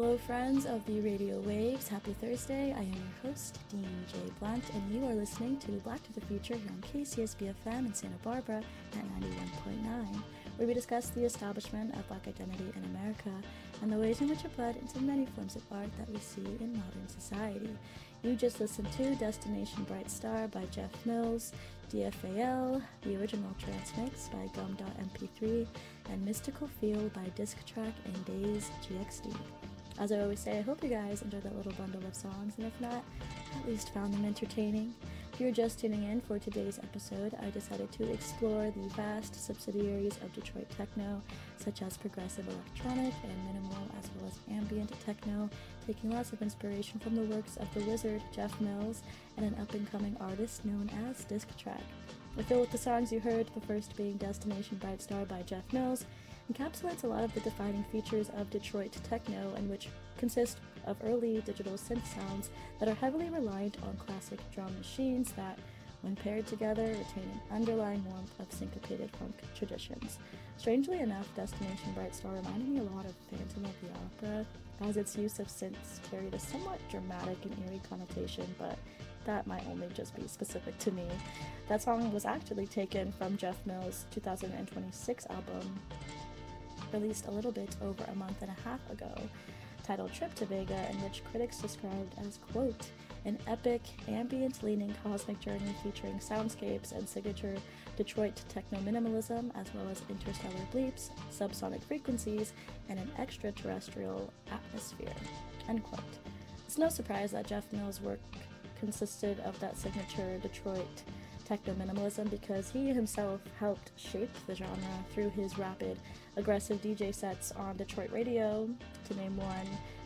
Hello friends of the radio waves, happy Thursday. I am your host, Dean J. Blunt, and you are listening to Black to the Future here on KCSB-FM in Santa Barbara at 91.9, where we discuss the establishment of Black identity in America and the ways in which it bled into many forms of art that we see in modern society. You just listened to Destination Bright Star by Jeff Mills, DFAL, the original trance mix by Gum.mp3, and Mystical Feel by Disc Track and Days GXD. As I always say, I hope you guys enjoyed that little bundle of songs, and if not, at least found them entertaining. If you're just tuning in for today's episode, I decided to explore the vast subsidiaries of Detroit techno, such as progressive electronic and minimal, as well as ambient techno, taking lots of inspiration from the works of the wizard Jeff Mills and an up-and-coming artist known as Disc Track. I feel with the songs you heard, the first being Destination Bright Star by Jeff Mills, encapsulates a lot of the defining features of Detroit techno, and which consist of early digital synth sounds that are heavily reliant on classic drum machines that, when paired together, retain an underlying warmth of syncopated funk traditions. Strangely enough, Destination Bright Star reminded me a lot of Phantom of the Opera, as its use of synths carried a somewhat dramatic and eerie connotation, but that might only just be specific to me. That song was actually taken from Jeff Mills' 2026 album, released a little bit over a month and a half ago, titled Trip to Vega, in which critics described as, quote, an epic, ambient-leaning cosmic journey featuring soundscapes and signature Detroit techno-minimalism, as well as interstellar bleeps, subsonic frequencies, and an extraterrestrial atmosphere, end quote. It's no surprise that Jeff Mills' work consisted of that signature Detroit techno-minimalism, because he himself helped shape the genre through his rapid, aggressive DJ sets on Detroit radio, to name one,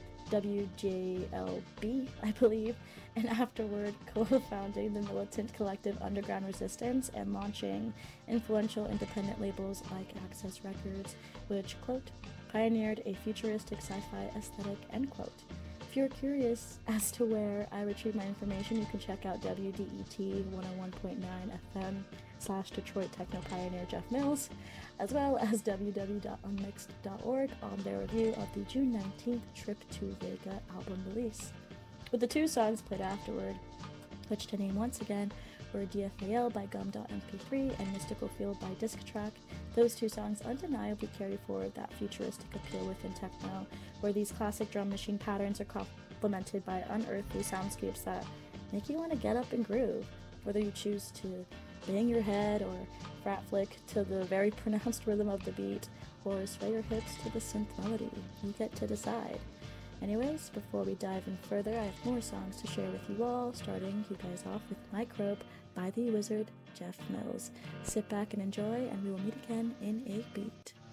WJLB, I believe, and afterward co-founding the militant collective Underground Resistance and launching influential independent labels like Access Records, which, quote, pioneered a futuristic sci-fi aesthetic, end quote. If you're curious as to where I retrieve my information, you can check out WDET 101.9 FM / Detroit Techno Pioneer Jeff Mills, as well as www.unmixed.org on their review of the June 19th Trip to Vega album release. With the two songs played afterward, which to name once again were DFAL by Gum.mp3 and Mystical Feel by Disc Track, those two songs undeniably carry forward that futuristic appeal within techno, where these classic drum machine patterns are complemented by unearthly soundscapes that make you want to get up and groove, whether you choose to bang your head or frat flick to the very pronounced rhythm of the beat, or sway your hips to the synth melody. You get to decide. Anyways, before we dive in further, I have more songs to share with you all, starting you guys off with Microbe by the wizard Jeff Mills. Sit back and enjoy, and we will meet again in a beat.